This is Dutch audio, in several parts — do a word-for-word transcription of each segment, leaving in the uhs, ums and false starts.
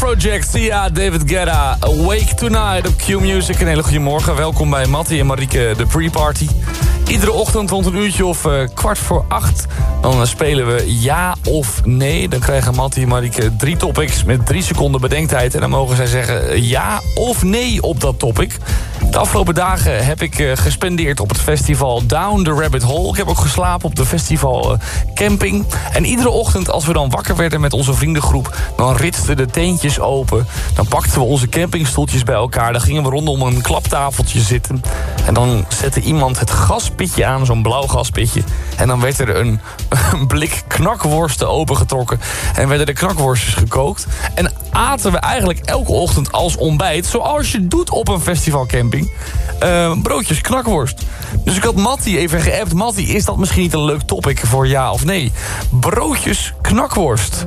Afrojack, Sia, David Guetta, Awake Tonight op Q-Music. Een hele goede morgen. Welkom bij Mattie en Marieke, de pre-party. Iedere ochtend rond een uurtje of uh, kwart voor acht. Dan uh, spelen we ja of nee. Dan krijgen Mattie en Marieke drie topics met drie seconden bedenktijd. En dan mogen zij zeggen ja of nee op dat topic. De afgelopen dagen heb ik uh, gespendeerd op het festival Down the Rabbit Hole. Ik heb ook geslapen op de festival uh, camping. En iedere ochtend als we dan wakker werden met onze vriendengroep, dan ritsten de teentjes open. Dan pakten we onze campingstoeltjes bij elkaar. Dan gingen we rondom een klaptafeltje zitten. En dan zette iemand het gaspitje aan, zo'n blauw gaspitje. En dan werd er een, een blik knakworsten opengetrokken. En werden de knakworstjes gekookt. En aten we eigenlijk elke ochtend als ontbijt, zoals je doet op een festivalcamping, uh, broodjes knakworst. Dus ik had Mattie even geappt. Mattie, is dat misschien niet een leuk topic voor ja of nee? Broodjes knakworst.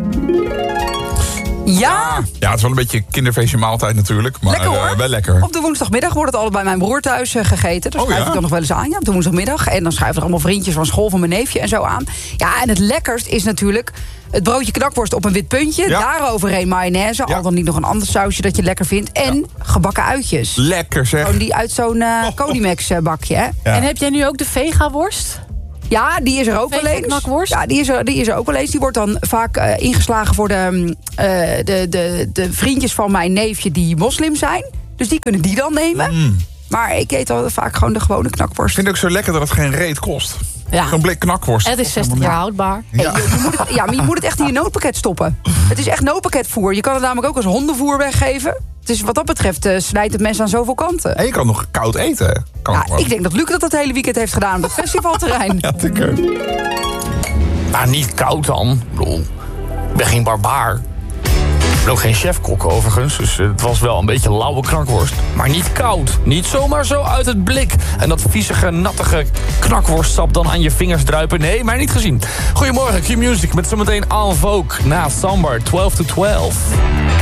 Ja. Ja, het is wel een beetje kinderfeestje maaltijd natuurlijk. Maar lekker hoor. Uh, wel lekker. Op de woensdagmiddag wordt het altijd bij mijn broer thuis uh, gegeten. Dus oh, schuif ja? ik dan nog wel eens aan, ja, op de woensdagmiddag. En dan schuiven er allemaal vriendjes van school van mijn neefje en zo aan. Ja, en het lekkerst is natuurlijk het broodje knakworst op een wit puntje. Ja. Daaroverheen mayonaise. Ja. Al dan niet nog een ander sausje dat je lekker vindt. En ja. gebakken uitjes. Lekker zeg. Gewoon die uit zo'n uh, oh. Codimex uh, bakje. Hè? Ja. En heb jij nu ook de vegaworst? Ja, die is er ook wel eens. Knakworst? Ja, die is er, die is er ook wel eens. Die wordt dan vaak uh, ingeslagen voor de, uh, de, de, de vriendjes van mijn neefje die moslim zijn. Dus die kunnen die dan nemen. Mm. Maar ik eet altijd vaak gewoon de gewone knakworst. Ik vind het ook zo lekker dat het geen reet kost. Ja. Zo'n blik knakworst. Het is zestig jaar houdbaar. Hey, ja. Je, je moet het, ja, maar je moet het echt in je noodpakket stoppen. Het is echt noodpakketvoer. Je kan het namelijk ook als hondenvoer weggeven. Dus wat dat betreft uh, snijdt het mes aan zoveel kanten. En je kan nog koud eten. Kan ja, ik denk dat Luc dat het hele weekend heeft gedaan op het festivalterrein. Ja, zeker. Maar niet koud dan. Ik bedoel, ik ben geen barbaar. Ik ben ook geen chefkok overigens, dus het was wel een beetje lauwe knakworst. Maar niet koud, niet zomaar zo uit het blik. En dat viezige, nattige knakworstsap dan aan je vingers druipen. Nee, maar niet gezien. Goedemorgen, Q-Music met zometeen En Vogue na Sambar twaalf to twaalf.